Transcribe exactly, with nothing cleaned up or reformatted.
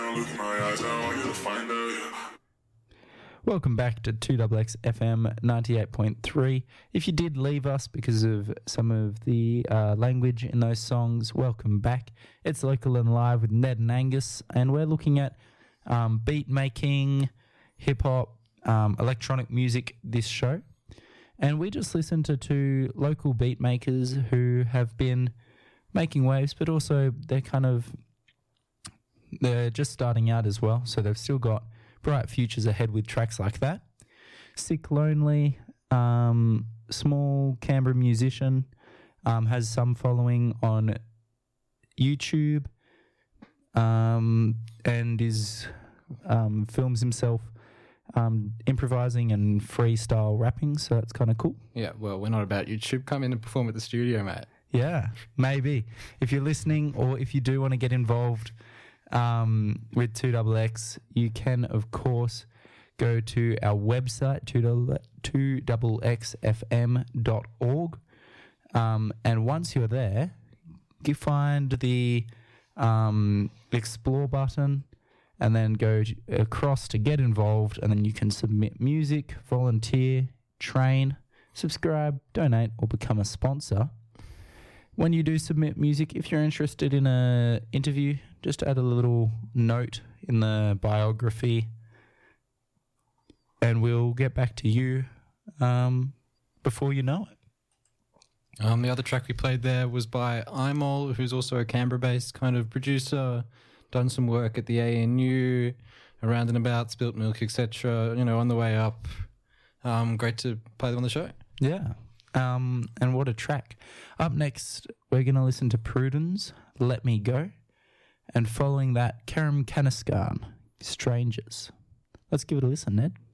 Welcome back to two X X F M ninety-eight point three. If you did leave us because of some of the uh, language in those songs, welcome back. It's Local and Live with Ned and Angus, and we're looking at um, beat making, hip-hop, um, electronic music this show. And we just listened to two local beat makers who have been making waves, but also they're kind of, they're just starting out as well, so they've still got bright futures ahead with tracks like that. Sick Lonely, um, small Canberra musician, um, has some following on YouTube, um, and is um, films himself um, improvising and freestyle rapping, so that's kind of cool. Yeah, well, we're not about YouTube. Come in and perform at the studio, mate. Yeah, maybe. If you're listening or if you do want to get involved um, with two X X, you can, of course, go to our website, two X X F M dot org. Um, and once you're there, you find the um, Explore button and then go to, across to Get Involved, and then you can submit music, volunteer, train, subscribe, donate, or become a sponsor. When you do submit music, if you're interested in an interview, just add a little note in the biography and we'll get back to you um, before you know it. Um, the other track we played there was by Imol, who's also a Canberra-based kind of producer, done some work at the A N U, around and about, Spilt Milk, et cetera, you know, on the way up. Um, great to play them on the show. Yeah. Um, and what a track. Up next, we're going to listen to Prudence, Let Me Go. And following that, Karam Kanaskan, Strangers. Let's give it a listen, Ned.